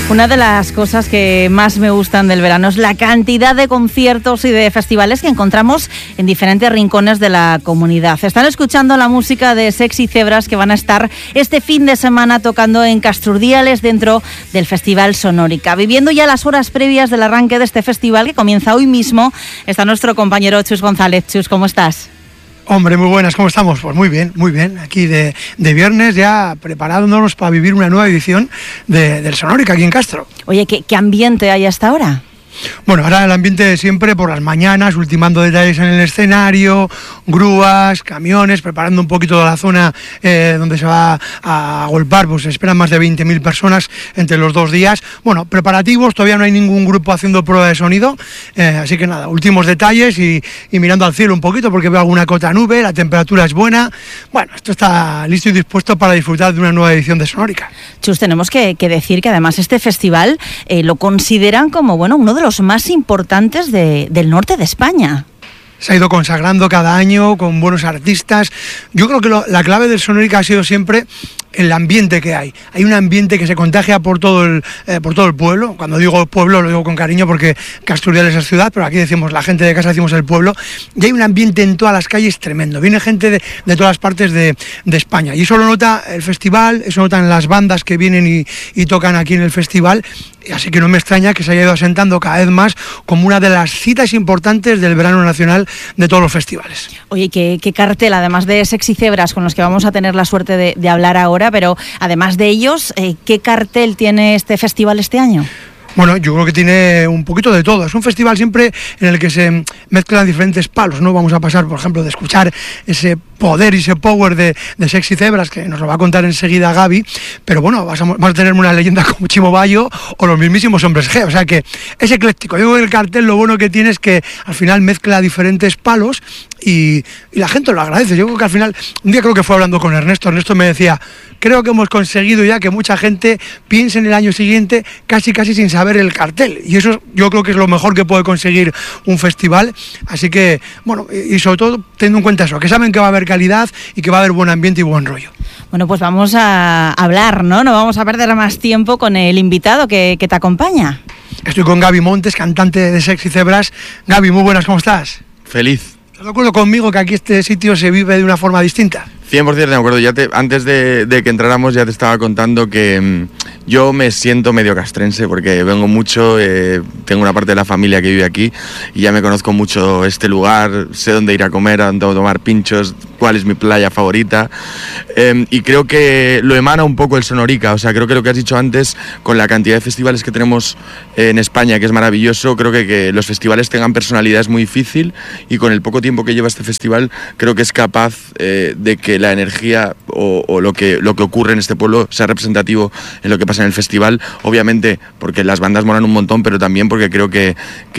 Una de las cosas que más me gustan del verano es la cantidad de conciertos y de festivales que encontramos en diferentes rincones de la comunidad. Están escuchando la música de Sexy Zebras, que van a estar este fin de semana tocando en Castrurdiales dentro del Festival Sonórica. Viviendo ya las horas previas del arranque de este festival, que comienza hoy mismo, está nuestro compañero Chus González. Chus, ¿cómo estás? Hombre, muy buenas, ¿cómo estamos? Pues muy bien, aquí de viernes ya preparándonos para vivir una nueva edición del Sonórica aquí en Castro. Oye, ¿qué ambiente hay hasta ahora? Bueno, ahora el ambiente de siempre por las mañanas, ultimando detalles en el escenario, grúas, camiones, preparando un poquito de la zona donde se va a golpar, pues se esperan más de 20.000 personas entre los 2 días. Bueno, preparativos, todavía no hay ningún grupo haciendo prueba de sonido, así que nada, últimos detalles y mirando al cielo un poquito porque veo alguna cota nube, la temperatura es buena. Bueno, esto está listo y dispuesto para disfrutar de una nueva edición de Sonórica. Chus, tenemos que decir que además este festival lo consideran como, bueno, uno de los más importantes del norte de España. Se ha ido consagrando cada año con buenos artistas. Yo creo que la clave del Sonórica ha sido siempre el ambiente que hay. Hay un ambiente que se contagia por todo el pueblo. Cuando digo pueblo lo digo con cariño porque Castrurdiales es ciudad, pero aquí decimos, la gente de casa decimos el pueblo. Y hay un ambiente en todas las calles tremendo. Viene gente de todas partes de España. Y eso lo nota el festival, eso notan las bandas que vienen y tocan aquí en el festival. Así que no me extraña que se haya ido asentando cada vez más como una de las citas importantes del verano nacional de todos los festivales. Oye, ¿qué cartel, además de Sexy Zebras, con los que vamos a tener la suerte de hablar ahora, pero además de ellos, ¿qué cartel tiene este festival este año? Bueno, yo creo que tiene un poquito de todo. Es un festival siempre en el que se mezclan diferentes palos, ¿no? Vamos a pasar, por ejemplo, de escuchar ese poder y ese power de Sexy Zebras, que nos lo va a contar enseguida Gaby, pero bueno, vamos a tener una leyenda como Chimo Bayo o los mismísimos Hombres G, o sea que es ecléctico. Yo creo que el cartel lo bueno que tiene es que al final mezcla diferentes palos y la gente lo agradece. Yo creo que al final, un día creo que fue hablando con Ernesto me decía, creo que hemos conseguido ya que mucha gente piense en el año siguiente casi sin saber el cartel, y eso yo creo que es lo mejor que puede conseguir un festival. Así que, bueno, y sobre todo teniendo en cuenta eso, que saben que va a haber calidad y que va a haber buen ambiente y buen rollo. Bueno, pues vamos a hablar, ¿no? No vamos a perder más tiempo con el invitado que te acompaña. Estoy con Gaby Montes, cantante de Sexy Zebras. Gaby, muy buenas, ¿cómo estás? Feliz. ¿Estás de acuerdo conmigo que aquí este sitio se vive de una forma distinta? 100% de acuerdo. Antes de que entráramos ya te estaba contando que yo me siento medio castrense porque vengo mucho, tengo una parte de la familia que vive aquí y ya me conozco mucho este lugar, sé dónde ir a comer, a dónde tomar pinchos, cuál es mi playa favorita, y creo que lo emana un poco el Sonórica. O sea, creo que lo que has dicho antes, con la cantidad de festivales que tenemos en España, que es maravilloso, creo que los festivales tengan personalidad es muy difícil, y con el poco tiempo que lleva este festival creo que es capaz de que la energía o lo que ocurre en este pueblo sea representativo en lo que pasa en el festival, obviamente porque las bandas molan un montón, pero también porque creo que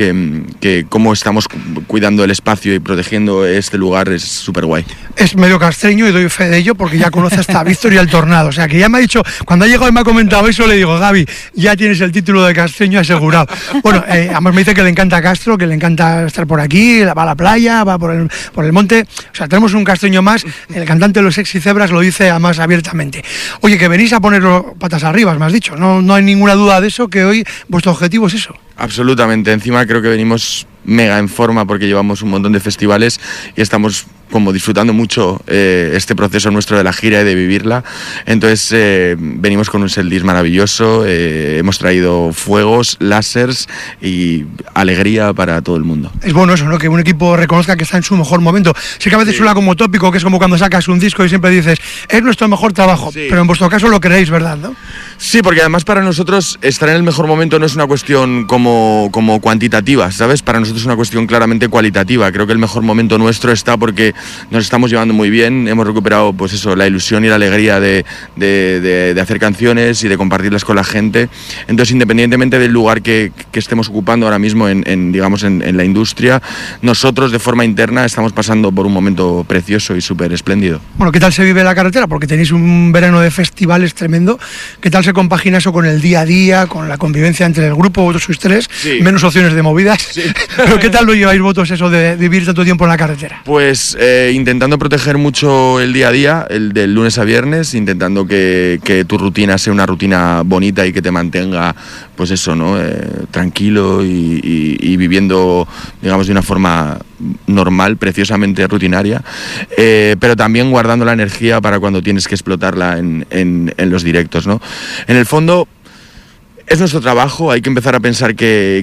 cómo estamos cuidando el espacio y protegiendo este lugar es súper guay. Es medio castreño y doy fe de ello porque ya conoce hasta Víctor y el Tornado, o sea que ya me ha dicho, cuando ha llegado y me ha comentado eso, le digo, Gaby, ya tienes el título de castreño asegurado. Bueno, además me dice que le encanta Castro, que le encanta estar por aquí, va a la playa, va por el monte, o sea, tenemos un castreño más. El cantante de los Sexy Zebras lo dice más abiertamente. Oye, que venís a ponerlo patas arriba, me has dicho, no hay ninguna duda de eso, que hoy vuestro objetivo es eso. Absolutamente, encima creo que venimos mega en forma porque llevamos un montón de festivales y estamos como disfrutando mucho este proceso nuestro de la gira y de vivirla. Entonces venimos con un setlist maravilloso, hemos traído fuegos, láseres y alegría para todo el mundo. Es bueno eso, ¿no? Que un equipo reconozca que está en su mejor momento. Sí que a veces suena como tópico, que es como cuando sacas un disco y siempre dices, es nuestro mejor trabajo, sí. Pero en vuestro caso lo creéis, ¿verdad? ¿No? Sí, porque además para nosotros estar en el mejor momento no es una cuestión como cuantitativa, ¿sabes? Para nosotros es una cuestión claramente cualitativa. Creo que el mejor momento nuestro está porque nos estamos llevando muy bien, hemos recuperado pues eso, la ilusión y la alegría de hacer canciones y de compartirlas con la gente. Entonces, independientemente del lugar que estemos ocupando ahora mismo en la industria, nosotros de forma interna estamos pasando por un momento precioso y súper espléndido. Bueno, ¿qué tal se vive la carretera? Porque tenéis un verano de festivales tremendo. ¿Qué tal se compagina eso con el día a día, con la convivencia entre el grupo, vosotros sois 3, sí. Menos opciones de movidas? Sí. Pero ¿qué tal lo lleváis vosotros eso de vivir tanto tiempo en la carretera? Pues intentando proteger mucho el día a día, el del lunes a viernes, intentando que tu rutina sea una rutina bonita y que te mantenga, pues eso, ¿no? Tranquilo y viviendo, digamos, de una forma normal, preciosamente rutinaria, pero también guardando la energía para cuando tienes que explotarla en los directos, ¿no? En el fondo, es nuestro trabajo, hay que empezar a pensar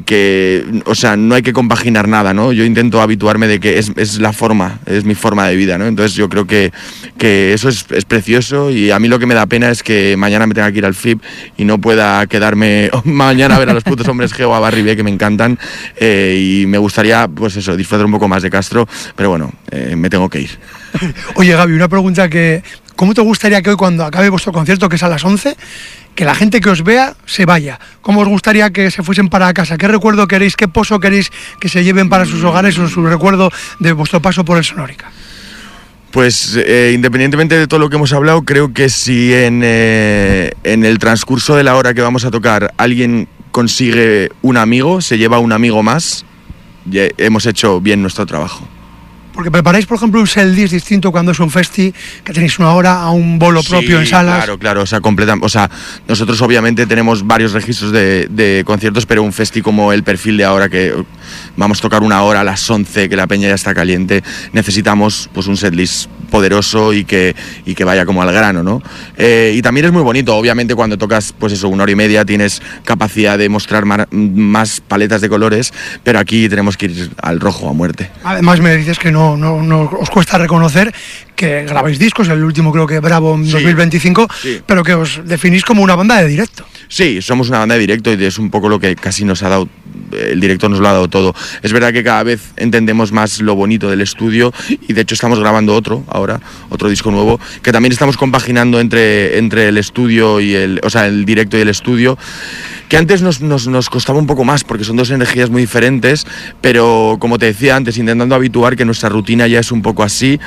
o sea, no hay que compaginar nada, ¿no? Yo intento habituarme de que es la forma, es mi forma de vida, ¿no? Entonces yo creo que eso es precioso, y a mí lo que me da pena es que mañana me tenga que ir al FIP y no pueda quedarme mañana a ver a los putos hombres G o a Barry B, que me encantan, y me gustaría, pues eso, disfrutar un poco más de Castro, pero bueno, me tengo que ir. Oye, Gaby, una pregunta ¿cómo te gustaría que hoy, cuando acabe vuestro concierto, que es a las 11, que la gente que os vea se vaya? ¿Cómo os gustaría que se fuesen para casa? ¿Qué recuerdo queréis, qué pozo queréis que se lleven para sus hogares o su recuerdo de vuestro paso por el Sonórica? Pues independientemente de todo lo que hemos hablado, creo que si en el transcurso de la hora que vamos a tocar alguien consigue un amigo, se lleva un amigo más, ya hemos hecho bien nuestro trabajo. Porque preparáis, por ejemplo, un setlist distinto cuando es un festi, que tenéis una hora a un bolo propio en salas. Claro, o sea, nosotros obviamente tenemos varios registros de conciertos, pero un festi como el Perfil de ahora, que vamos a tocar una hora a las 11, que la peña ya está caliente, necesitamos pues un setlist poderoso y que vaya como al grano, ¿no? Y también es muy bonito, obviamente, cuando tocas, pues eso, una hora y media, tienes capacidad de mostrar más paletas de colores, pero aquí tenemos que ir al rojo a muerte. Además me dices que no os cuesta reconocer que grabáis discos, el último creo que Bravo en 2025, sí. Pero que os definís como una banda de directo. Sí, somos una banda de directo, y es un poco lo que casi nos ha dado, el directo nos lo ha dado todo. Es verdad que cada vez entendemos más lo bonito del estudio, y de hecho estamos grabando otro disco nuevo, que también estamos compaginando entre el estudio y el directo y el estudio, que antes nos costaba un poco más, porque son dos energías muy diferentes, pero como te decía antes, intentando habituar que nuestra rutina ya es un poco así,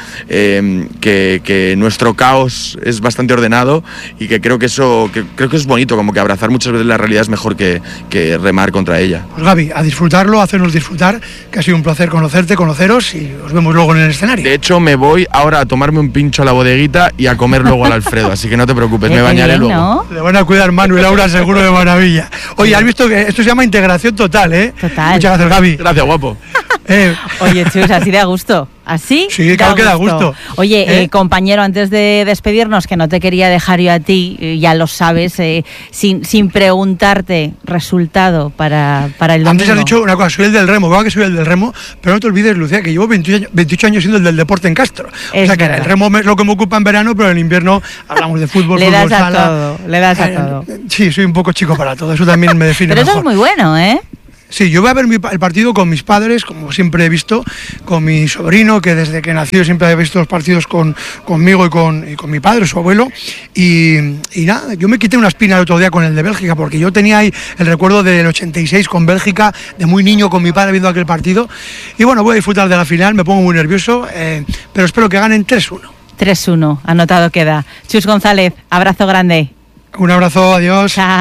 que nuestro caos es bastante ordenado, y que creo que es bonito, como que abrazar muchas veces la realidad es mejor que remar contra ella. Pues Gaby, a disfrutarlo, a hacernos disfrutar, que ha sido un placer conoceros, y os vemos luego en el escenario. De hecho, me voy ahora a tomarme un pincho a la bodeguita y a comer luego al Alfredo, así que no te preocupes, me bañaré luego. ¿No? Le van a cuidar Manu y Laura seguro de maravilla. Oye, has visto que esto se llama integración total, ¿eh? Total. Muchas gracias, Gaby. Gracias, guapo. Oye, Chus, así da gusto. ¿Así? Sí, claro que da gusto. Oye, compañero, antes de despedirnos, que no te quería dejar yo a ti, ya lo sabes, sin preguntarte resultado para el domingo. Antes has dicho una cosa, soy el del remo, claro que soy el del remo, pero no te olvides, Lucía, que llevo 28 años siendo el del deporte en Castro. O sea que el remo es lo que me ocupa en verano, pero en invierno hablamos de fútbol, le das sala. A todo, le das a todo. Sí, soy un poco chico para todo, eso también me define Pero mejor. Eso es muy bueno, ¿eh? Sí, yo voy a ver el partido con mis padres, como siempre he visto, con mi sobrino, que desde que nació siempre ha visto los partidos conmigo y con mi padre, su abuelo, y nada, yo me quité una espina el otro día con el de Bélgica, porque yo tenía ahí el recuerdo del 86 con Bélgica, de muy niño con mi padre viendo aquel partido, y bueno, voy a disfrutar de la final, me pongo muy nervioso, pero espero que ganen 3-1. 3-1, anotado queda. Chus González, abrazo grande. Un abrazo, adiós. Chao.